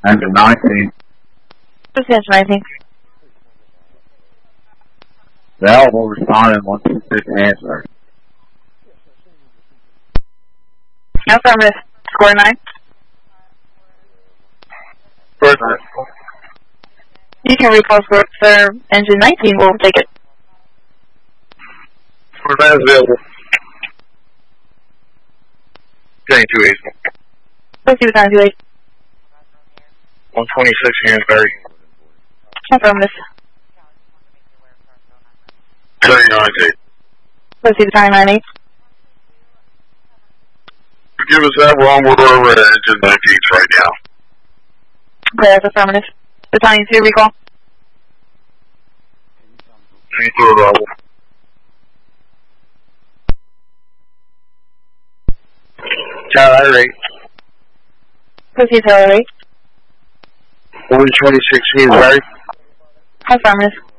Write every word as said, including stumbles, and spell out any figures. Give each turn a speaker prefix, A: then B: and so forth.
A: Engine nineteen.
B: What's the engine nineteen?
A: Bell will respond in one two six answer.
B: Affirmative. Score nine.
A: Score nine.
B: You can recall for, for engine nineteen. We'll take it.
A: Score nine is available. Getting two eight.
B: Let's see the time, two eight.
A: one twenty-six Hansberry.
B: Affirmative.
A: thirty-nine eight.
B: Let's see the time, nine eight.
A: Give us that wrong, we're over at engine nineteen right now.
B: Okay, that's affirmative. Battalion two, recall.
A: twenty-two level. Tower eight.
B: Proceed to eight.
A: one twenty-six Hansberry.
B: Affirmative.